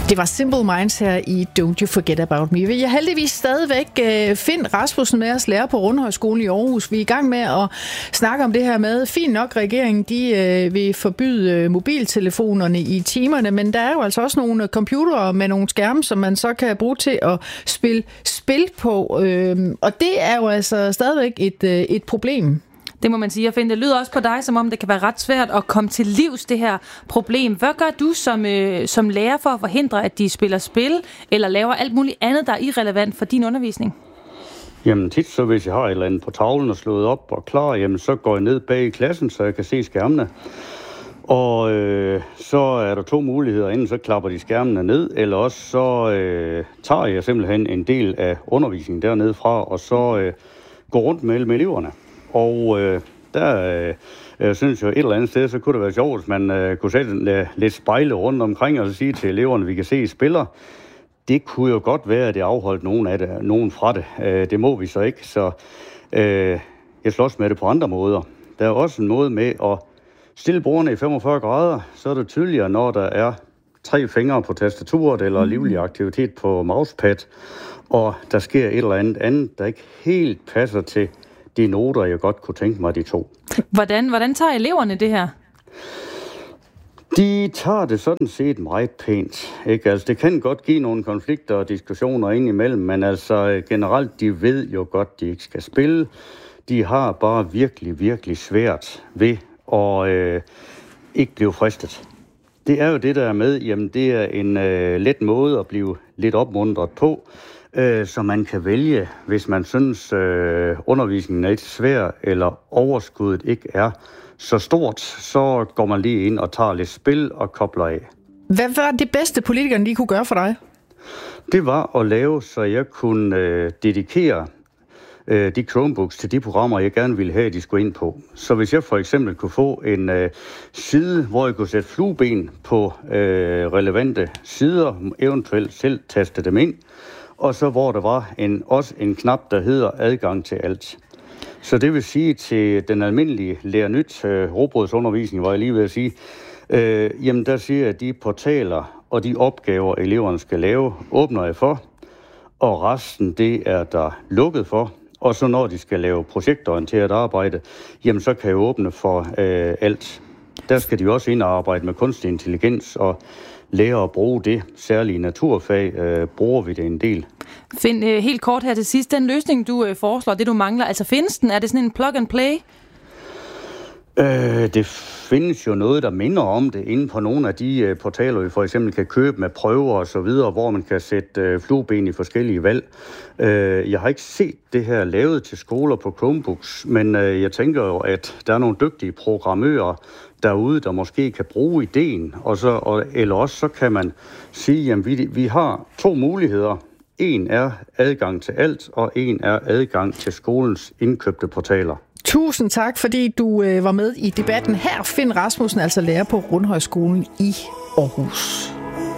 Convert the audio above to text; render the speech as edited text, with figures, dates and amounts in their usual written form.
Det var Simple Minds her i Don't You Forget About Me. Vi er heldigvis stadigvæk Finn Rasmussen med os, lærer på Rundhøjskolen i Aarhus. Vi er i gang med at snakke om det her med, fint nok regeringen, de vil forbyde mobiltelefonerne i timerne, men der er jo altså også nogle computere med nogle skærme, som man så kan bruge til at spille spil på. Og det er jo altså stadigvæk et problem. Det må man sige. Jeg finder, det lyder også på dig, som om det kan være ret svært at komme til livs det her problem. Hvad gør du som lærer for at forhindre, at de spiller spil, eller laver alt muligt andet, der er irrelevant for din undervisning? Jamen tit, så hvis jeg har et eller andet på tavlen og slået op og klar, jamen så går jeg ned bag i klassen, så jeg kan se skærmene. Og så er der 2 muligheder. Enten så klapper de skærmene ned, eller også så tager jeg simpelthen en del af undervisningen dernede fra, og så går rundt mellem eleverne. Og der synes jeg et eller andet sted, så kunne det være sjovt, hvis man kunne sætte lidt spejle rundt omkring og sige til eleverne, vi kan se, I spiller. Det kunne jo godt være, at det afholdt nogen fra det. Det må vi så ikke, så jeg slås med det på andre måder. Der er også en måde med at stille brugerne i 45 grader, så er det tydeligere, når der er 3 fingre på tastaturet eller livlig aktivitet på mousepad, og der sker et eller andet, der ikke helt passer til de noter, jeg godt kunne tænke mig, de 2. Hvordan tager eleverne det her? De tager det sådan set meget pænt. Ikke? Altså, det kan godt give nogle konflikter og diskussioner indimellem, men altså generelt, de ved jo godt, de ikke skal spille. De har bare virkelig, virkelig svært ved at ikke blive fristet. Det er jo det, der er med. Jamen, det er en let måde at blive lidt opmuntret på, så man kan vælge, hvis man synes, undervisningen er lidt svær, eller overskuddet ikke er så stort, så går man lige ind og tager lidt spil og kobler af. Hvad var det bedste, politikerne lige kunne gøre for dig? Det var at lave, så jeg kunne dedikere de Chromebooks til de programmer, jeg gerne ville have, de skulle ind på. Så hvis jeg for eksempel kunne få en side, hvor jeg kunne sætte flueben på relevante sider, eventuelt selv taste dem ind, og så hvor der var også en knap, der hedder adgang til alt. Så det vil sige til den almindelige lærer nyt robrødsundervisning, hvor jeg lige vil sige, jamen der siger jeg, at de portaler og de opgaver, eleverne skal lave, åbner jeg for, og resten det er der lukket for. Og så når de skal lave projektorienteret arbejde, jamen så kan jeg åbne for alt. Der skal de også ind og arbejde med kunstig intelligens og lære at bruge det. Særligt i naturfag bruger vi det en del. Find helt kort her til sidst, den løsning du foreslår, det du mangler, altså findes den? Er det sådan en plug and play? Det findes jo noget, der minder om det inde på nogle af de portaler, vi for eksempel kan købe med prøver og så videre, hvor man kan sætte flueben i forskellige valg. Jeg har ikke set det her lavet til skoler på Chromebooks, men jeg tænker jo, at der er nogle dygtige programmører derude, der måske kan bruge ideen, eller også så kan man sige, at vi har 2 muligheder. En er adgang til alt, og en er adgang til skolens indkøbte portaler. Tusind tak, fordi du var med i debatten her. Finn Rasmussen, altså lærer på Rundhøjskolen i Aarhus.